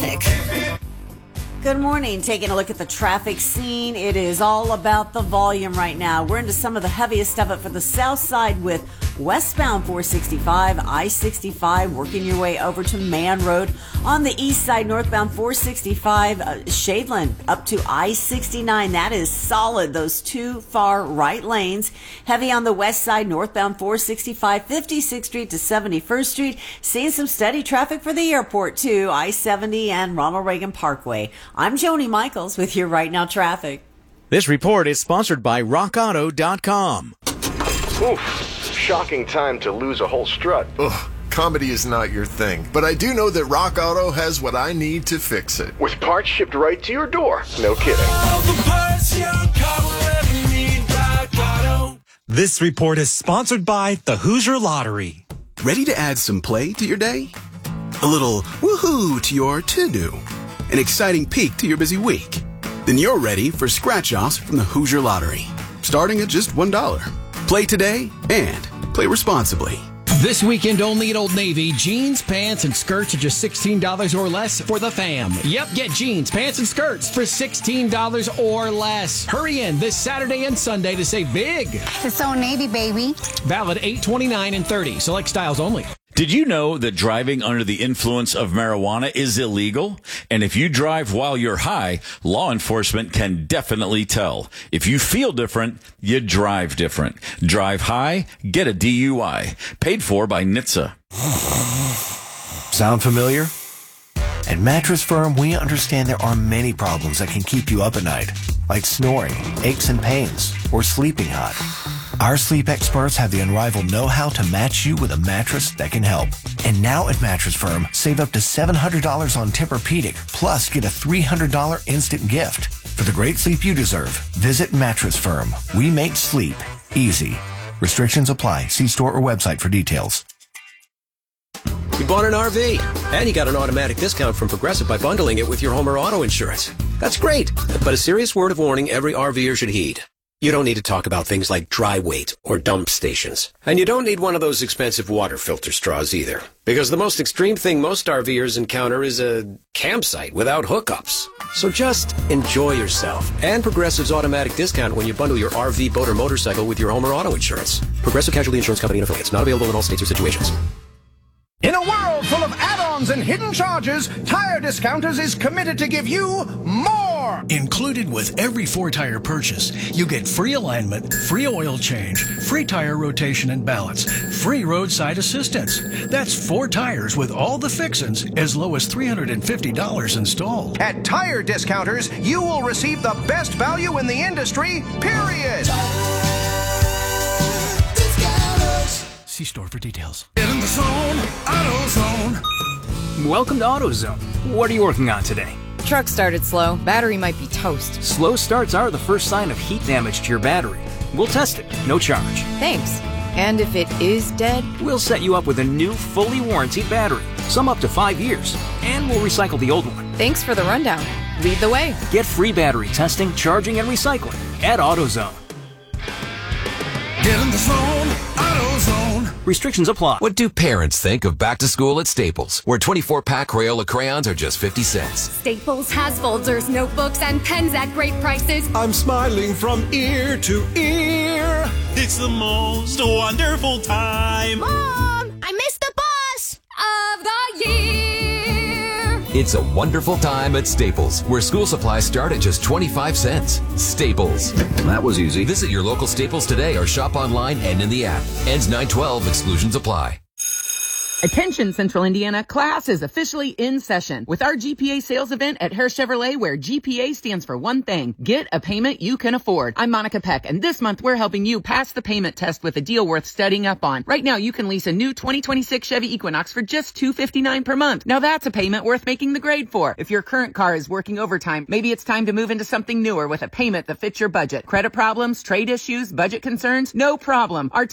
traffic. Good morning. Taking a look at the traffic scene. It is all about the volume right now. We're into some of the heaviest of it for the south side with westbound 465, I-65, working your way over to Man Road. On the east side, northbound 465, Shadeland up to I-69. That is solid, those two far right lanes. Heavy on the west side, northbound 465, 56th Street to 71st Street. Seeing some steady traffic for the airport, too, I-70 and Ronald Reagan Parkway. I'm Joni Michaels with your Right Now Traffic. This report is sponsored by RockAuto.com. Oof. Shocking time to lose a whole strut. Ugh, comedy is not your thing, but I do know that Rock Auto has what I need to fix it. With parts shipped right to your door. No kidding. All the parts your car will ever need, Rock Auto. This report is sponsored by the Hoosier Lottery. Ready to add some play to your day? A little woohoo to your to-do? An exciting peek to your busy week? Then you're ready for scratch-offs from the Hoosier Lottery, starting at just $1. Play today and play responsibly. This weekend only at Old Navy, jeans, pants, and skirts are just $16 or less for the fam. Yep, get jeans, pants, and skirts for $16 or less. Hurry in this Saturday and Sunday to save big. It's Old Navy, baby. Valid 8/29 and 30. Select styles only. Did you know that driving under the influence of marijuana is illegal? And if you drive while you're high, law enforcement can definitely tell. If you feel different, you drive different. Drive high, get a DUI. Paid for by NHTSA. Sound familiar? At Mattress Firm, we understand there are many problems that can keep you up at night, like snoring, aches and pains, or sleeping hot. Our sleep experts have the unrivaled know-how to match you with a mattress that can help. And now at Mattress Firm, save up to $700 on Tempur-Pedic, plus get a $300 instant gift. For the great sleep you deserve, visit Mattress Firm. We make sleep easy. Restrictions apply. See store or website for details. You bought an RV, and you got an automatic discount from Progressive by bundling it with your home or auto insurance. That's great, but a serious word of warning every RVer should heed. You don't need to talk about things like dry weight or dump stations. And you don't need one of those expensive water filter straws either. Because the most extreme thing most RVers encounter is a campsite without hookups. So just enjoy yourself and Progressive's automatic discount when you bundle your RV, boat, or motorcycle with your home or auto insurance. Progressive Casualty Insurance Company and affiliates. Not available in all states or situations. In a world full of add-ons and hidden charges, Tire Discounters is committed to give you more! Included with every 4-tire purchase, you get free alignment, free oil change, free tire rotation and balance, free roadside assistance. That's 4 tires with all the fixins as low as $350 installed. At Tire Discounters, you will receive the best value in the industry, period! See store for details. Get in the zone, AutoZone. Welcome to AutoZone. What are you working on today? Truck started slow. Battery might be toast. Slow starts are the first sign of heat damage to your battery. We'll test it, no charge. Thanks. And if it is dead? We'll set you up with a new, fully warranted battery, some up to 5 years, and we'll recycle the old one. Thanks for the rundown. Lead the way. Get free battery testing, charging, and recycling at AutoZone. Get in the zone, AutoZone. Restrictions apply. What do parents think of back to school at Staples, where 24-pack Crayola crayons are just 50 cents? Staples has folders, notebooks, and pens at great prices. I'm smiling from ear to ear. It's the most wonderful time. Mom, I missed the bus of the year. It's a wonderful time at Staples, where school supplies start at just 25 cents. Staples. That was easy. Visit your local Staples today or shop online and in the app. Ends 9/12. Exclusions apply. Attention Central Indiana, class is officially in session with our GPA sales event at Hare Chevrolet, where GPA stands for one thing: get a payment you can afford. I'm Monica Peck, and this month we're helping you pass the payment test with a deal worth studying up on. Right now you can lease a new 2026 Chevy Equinox for just $259 per month. Now that's a payment worth making the grade for. If your current car is working overtime, maybe it's time to move into something newer with a payment that fits your budget. Credit problems, trade issues, budget concerns? No problem. Our